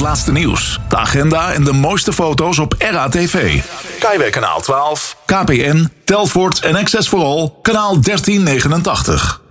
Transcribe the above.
laatste nieuws, de agenda en de mooiste foto's op RATV. Kaiwijk kanaal 12, KPN, Telfort en Access for All, kanaal 1389.